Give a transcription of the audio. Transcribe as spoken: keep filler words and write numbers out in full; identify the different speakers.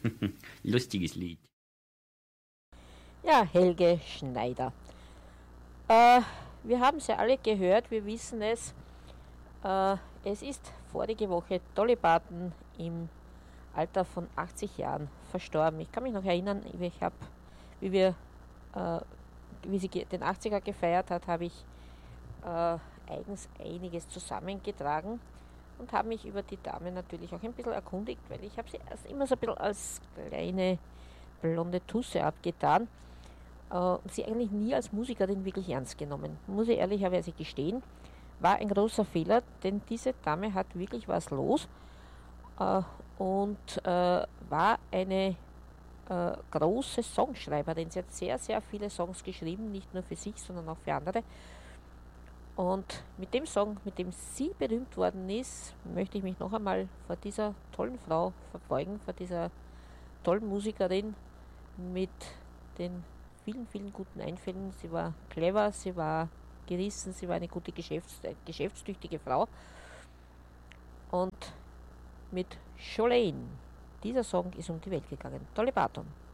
Speaker 1: Lustiges Lied.
Speaker 2: Ja, Helge Schneider. Äh, wir haben es ja alle gehört, wir wissen es. Äh, es ist vorige Woche Dolly Parton im Alter von achtzig Jahren verstorben. Ich kann mich noch erinnern, ich hab, wie wir, äh, wie sie den achtziger gefeiert hat, habe ich äh, eigens einiges zusammengetragen und habe mich über die Dame natürlich auch ein bisschen erkundigt, weil ich habe sie erst immer so ein bisschen als kleine blonde Tusse abgetan äh, und sie eigentlich nie als Musikerin wirklich ernst genommen. Muss ich ehrlicherweise gestehen, war ein großer Fehler, denn diese Dame hat wirklich was los äh, und äh, war eine äh, große Songschreiberin. Sie hat sehr, sehr viele Songs geschrieben, nicht nur für sich, sondern auch für andere. Und mit dem Song, mit dem sie berühmt worden ist, möchte ich mich noch einmal vor dieser tollen Frau verbeugen, vor dieser tollen Musikerin mit den vielen, vielen guten Einfällen. Sie war clever, sie war gerissen, sie war eine gute Geschäfts äh, geschäftstüchtige Frau. Und mit Jolene, dieser Song ist um die Welt gegangen. Dolly Parton.